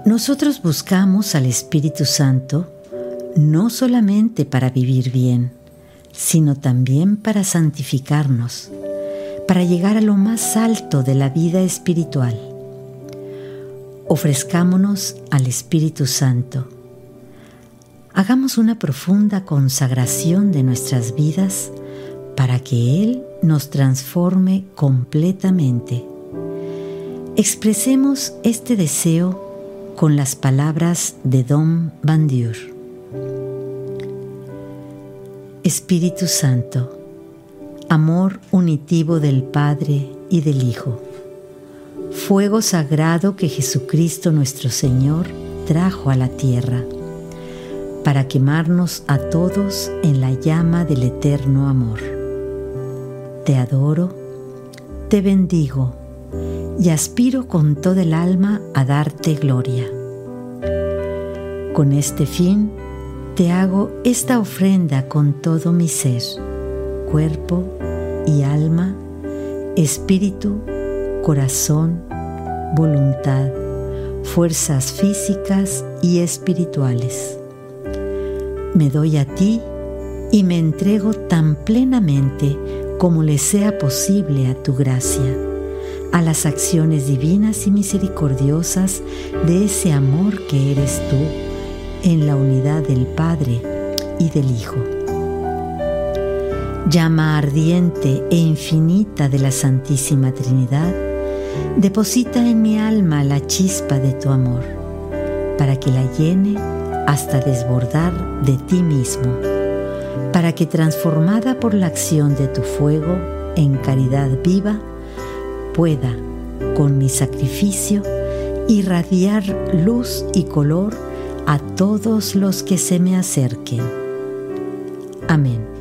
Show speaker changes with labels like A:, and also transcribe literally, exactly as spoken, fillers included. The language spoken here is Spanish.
A: Nosotros buscamos al Espíritu Santo no solamente para vivir bien, sino también para santificarnos, para llegar a lo más alto de la vida espiritual. Ofrezcámonos al Espíritu Santo. Hagamos una profunda consagración de nuestras vidas para que Él nos transforme completamente. Expresemos este deseo con las palabras de Dom Bandiur. Espíritu Santo, amor unitivo del Padre y del Hijo, fuego sagrado que Jesucristo nuestro Señor trajo a la tierra, para quemarnos a todos en la llama del eterno amor. Te adoro, te bendigo, y aspiro con toda el alma a darte gloria. Con este fin, te hago esta ofrenda con todo mi ser, cuerpo y alma, espíritu, corazón, voluntad, fuerzas físicas y espirituales. Me doy a ti y me entrego tan plenamente como le sea posible a tu gracia, a las acciones divinas y misericordiosas de ese amor que eres tú, en la unidad del Padre y del Hijo. Llama ardiente e infinita de la Santísima Trinidad, deposita en mi alma la chispa de tu amor, para que la llene hasta desbordar de ti mismo, para que transformada por la acción de tu fuego en caridad viva, pueda, con mi sacrificio, irradiar luz y color a todos los que se me acerquen. Amén.